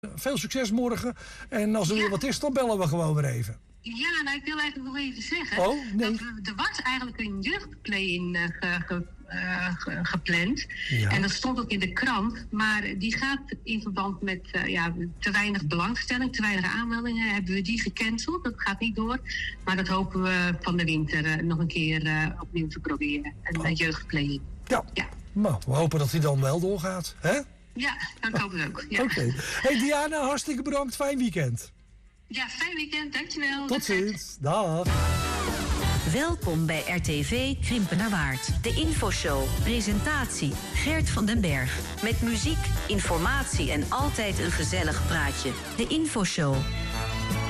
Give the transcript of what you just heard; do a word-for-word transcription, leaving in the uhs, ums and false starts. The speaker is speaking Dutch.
Veel succes morgen. En als er ja. weer wat is, dan bellen we gewoon weer even. Ja, nou ik wil eigenlijk nog even zeggen... Oh, nee. dat we, er was eigenlijk een jeugdplay-in uh, ge, ge, uh, ge, gepland. Ja. En dat stond ook in de krant. Maar die gaat in verband met uh, ja, te weinig belangstelling, te weinig aanmeldingen... hebben we die gecanceld. Dat gaat niet door. Maar dat hopen we van de winter uh, nog een keer uh, opnieuw te proberen. Een oh. jeugdplay-in. Ja. ja, nou, we hopen dat hij dan wel doorgaat. Hè? Ja, dat hoop ik ook. Ja. Oké. Okay. Hey Diana, hartstikke bedankt. Fijn weekend. Ja, fijn weekend. Dankjewel. Tot ziens. Dag. Welkom bij R T V Krimpen naar Waard. De infoshow. Presentatie Gert van den Berg. Met muziek, informatie en altijd een gezellig praatje. De infoshow.